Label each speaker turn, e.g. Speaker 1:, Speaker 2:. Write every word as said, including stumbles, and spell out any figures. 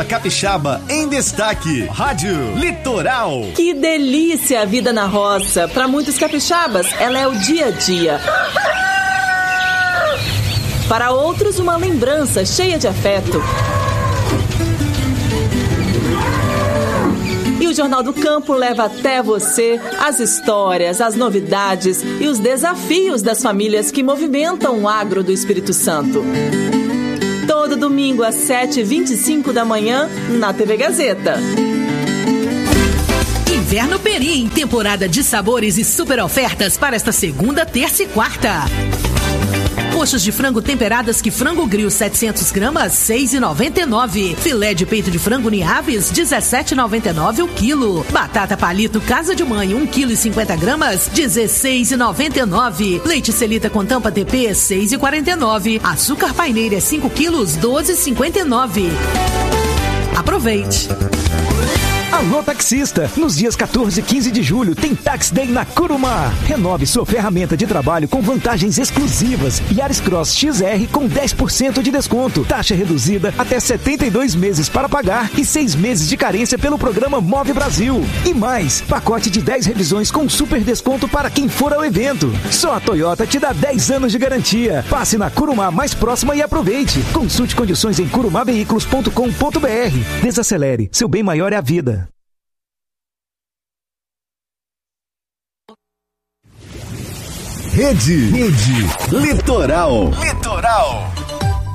Speaker 1: Capixaba em destaque. Rádio Litoral.
Speaker 2: Que delícia a vida na roça. Para muitos capixabas, ela é o dia a dia. Para outros, uma lembrança cheia de afeto. E o Jornal do Campo leva até você as histórias, as novidades e os desafios das famílias que movimentam o agro do Espírito Santo. Todo domingo às sete e vinte e cinco da manhã, na T V Gazeta.
Speaker 3: Inverno Perim, temporada de sabores e super ofertas para esta segunda, terça e quarta. Coxas de frango temperadas que frango grill setecentos gramas, seis reais e noventa e nove centavos. Filé de peito de frango Niaves, dezessete reais e noventa e nove centavos o quilo. Batata palito Casa de Mãe, um quilo e cinquenta gramas, dezesseis reais e noventa e nove centavos. Leite Celita com tampa T P, seis reais e quarenta e nove centavos. Açúcar paineira cinco quilos, doze reais e cinquenta e nove centavos. Aproveite!
Speaker 4: Alô, taxista! Nos dias quatorze e quinze de julho tem Tax Day na Curumá. Renove sua ferramenta de trabalho com vantagens exclusivas. Yaris Cross X R com dez por cento de desconto. Taxa reduzida até setenta e dois meses para pagar e seis meses de carência pelo programa Move Brasil. E mais, pacote de dez revisões com super desconto para quem for ao evento. Só a Toyota te dá dez anos de garantia. Passe na Curumá mais próxima e aproveite. Consulte condições em curumá veículos ponto com ponto b r. Desacelere, seu bem maior é a vida.
Speaker 1: Rede, Rede Litoral. Litoral.